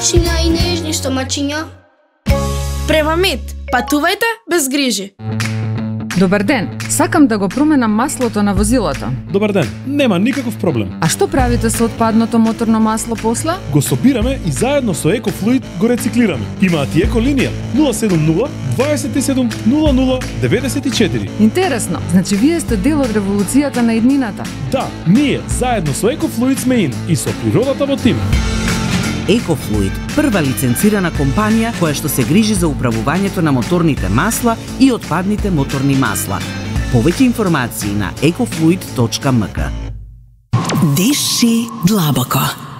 мачина и нежни стомачиња. Превамит, патувајте без грижи. Добар ден, сакам да го променам маслото на возилото. Добар ден, нема никаков проблем. А што правите со отпадното моторно масло после? Го собираме и заедно со EcoFluid го рециклираме. Имаат и еколинија 070 27 00 94. Интересно, значи вие сте дел од револуцијата на иднината. Да, ние заедно со EcoFluid сме ин и со природата во тим. EcoFluid, прва лиценцирана компанија која што се грижи за управувањето на моторните масла и отпадните моторни масла. Повеќе информации на ecofluid.mk. Диши длабоко.